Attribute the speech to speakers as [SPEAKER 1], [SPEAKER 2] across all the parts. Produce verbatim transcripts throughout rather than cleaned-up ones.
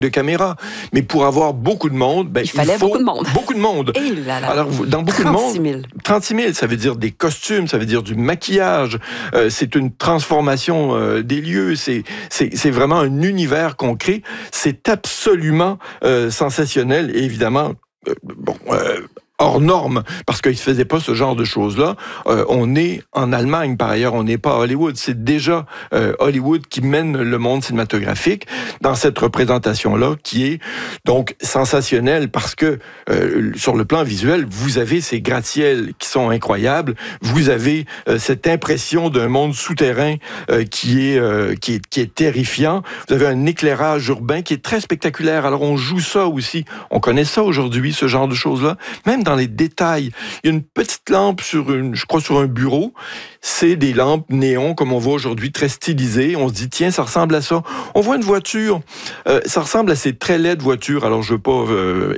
[SPEAKER 1] de caméra. Mais pour avoir beaucoup de monde, ben,
[SPEAKER 2] il fallait
[SPEAKER 1] il faut
[SPEAKER 2] beaucoup de monde.
[SPEAKER 1] Beaucoup de monde.
[SPEAKER 2] Et là là.
[SPEAKER 1] Alors, dans beaucoup de monde,
[SPEAKER 2] trente-six mille.
[SPEAKER 1] trente-six mille, ça veut dire des costumes, ça veut dire du maquillage. Euh, c'est une transformation euh, des lieux. C'est, c'est, c'est vraiment un univers qu'on crée. C'est absolument euh, sensationnel. Et évidemment, euh, bon... Euh, hors norme, parce qu'ils ne faisaient pas ce genre de choses-là. Euh, on est en Allemagne, par ailleurs, on n'est pas à Hollywood. C'est déjà euh, Hollywood qui mène le monde cinématographique dans cette représentation-là, qui est donc sensationnelle, parce que euh, sur le plan visuel, vous avez ces gratte-ciels qui sont incroyables, vous avez euh, cette impression d'un monde souterrain euh, qui, est, euh, qui, est, qui est terrifiant, vous avez un éclairage urbain qui est très spectaculaire. Alors on joue ça aussi, on connaît ça aujourd'hui, ce genre de choses-là, même dans dans les détails. Il y a une petite lampe sur une, je crois, sur un bureau. C'est des lampes néons, comme on voit aujourd'hui, très stylisées. On se dit, tiens, ça ressemble à ça. On voit une voiture. Euh, ça ressemble à ces très laides voitures. Alors, je veux pas, euh,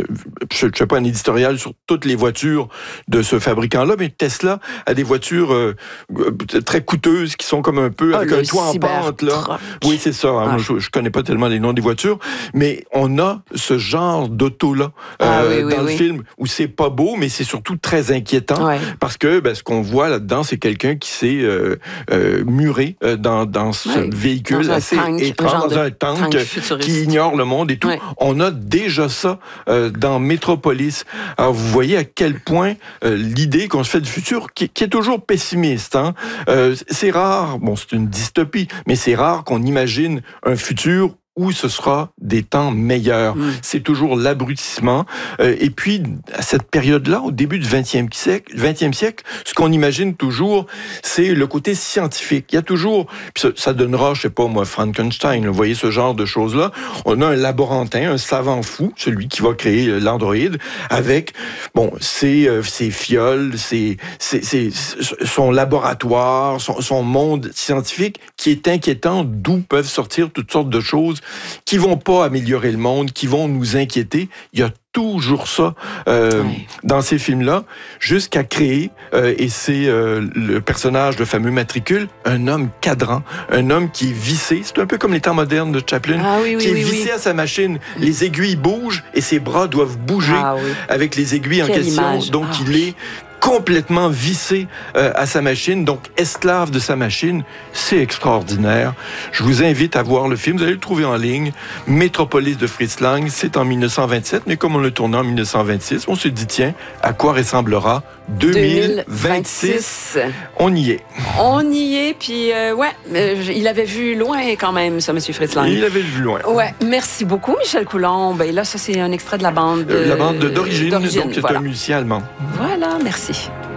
[SPEAKER 1] je ne fais pas un éditorial sur toutes les voitures de ce fabricant-là, mais Tesla a des voitures euh, très coûteuses qui sont comme un peu,
[SPEAKER 2] oh,
[SPEAKER 1] avec un toit en pente, là. Oui, c'est ça. Hein. Ah. Moi, je, je connais pas tellement les noms des voitures, mais on a ce genre d'auto-là euh,
[SPEAKER 2] ah, oui, oui,
[SPEAKER 1] dans
[SPEAKER 2] oui.
[SPEAKER 1] le film où c'est pas beau, mais c'est surtout très inquiétant, ouais. parce que ben, ce qu'on voit là-dedans, c'est quelqu'un qui s'est euh, euh, muré euh, dans, dans ce ouais. véhicule
[SPEAKER 2] dans
[SPEAKER 1] assez
[SPEAKER 2] tank,
[SPEAKER 1] étrange, dans un tank, tank qui ignore le monde et tout. Ouais. On a déjà ça euh, dans Metropolis. Alors, vous voyez à quel point euh, l'idée qu'on se fait du futur, qui, qui est toujours pessimiste, hein, euh, c'est rare, bon, c'est une dystopie, mais c'est rare qu'on imagine un futur où ce sera des temps meilleurs. Mmh. C'est toujours l'abrutissement. Euh, et puis, à cette période-là, au début du vingtième siècle, vingtième siècle, ce qu'on imagine toujours, c'est le côté scientifique. Il y a toujours, puis ça, ça donnera, je sais pas moi, Frankenstein, vous voyez ce genre de choses-là. On a un laborantin, un savant fou, celui qui va créer l'androïde, avec, bon, ses, euh, ses fioles, ses, ses, ses, son laboratoire, son, son monde scientifique, qui est inquiétant, d'où peuvent sortir toutes sortes de choses qui vont pas améliorer le monde, qui vont nous inquiéter. Il y a toujours ça euh, oui. dans ces films-là, jusqu'à créer, euh, et c'est euh, le personnage, le fameux matricule, un homme cadran, un homme qui est vissé, c'est un peu comme les temps modernes de Chaplin,
[SPEAKER 2] ah, oui, oui,
[SPEAKER 1] qui est
[SPEAKER 2] oui,
[SPEAKER 1] vissé
[SPEAKER 2] oui.
[SPEAKER 1] à sa machine. Les aiguilles bougent et ses bras doivent bouger
[SPEAKER 2] ah, oui.
[SPEAKER 1] avec les aiguilles
[SPEAKER 2] Quelle
[SPEAKER 1] en question.
[SPEAKER 2] Image.
[SPEAKER 1] Donc, ah, il est complètement vissé euh, à sa machine, donc esclave de sa machine. C'est extraordinaire. Je vous invite à voir le film. Vous allez le trouver en ligne. Metropolis de Fritz Lang, c'est en dix-neuf cent vingt-sept, mais comme on le tournait en dix-neuf cent vingt-six, on s'est dit, tiens, à quoi ressemblera deux mille vingt-six? On y est.
[SPEAKER 2] On y est, puis euh, ouais, euh, il avait vu loin quand même, ça, M. Fritz Lang.
[SPEAKER 1] Il avait vu loin.
[SPEAKER 2] Ouais, merci beaucoup, Michel Coulombe. Et là, ça, c'est un extrait de la bande...
[SPEAKER 1] Euh, la bande d'origine, donc c'est
[SPEAKER 2] voilà.
[SPEAKER 1] un musicien allemand.
[SPEAKER 2] Voilà, merci.